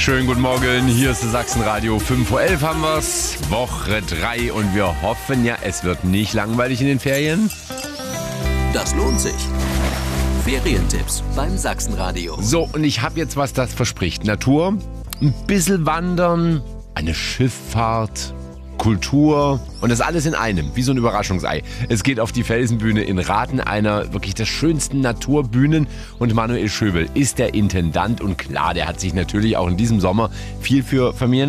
Schönen guten Morgen, hier ist das Sachsenradio. 5:11 Uhr haben wir's, Woche 3 und wir hoffen ja, es wird nicht langweilig in den Ferien. Das lohnt sich. Ferientipps beim Sachsenradio. So, und ich habe jetzt was, das verspricht. Natur, ein bisschen Wandern, eine Schifffahrt, Kultur und das alles in einem, wie so ein Überraschungsei. Es geht auf die Felsenbühne in Rathen, einer wirklich der schönsten Naturbühnen, und Manuel Schöbel ist der Intendant und klar, der hat sich natürlich auch in diesem Sommer viel für Familien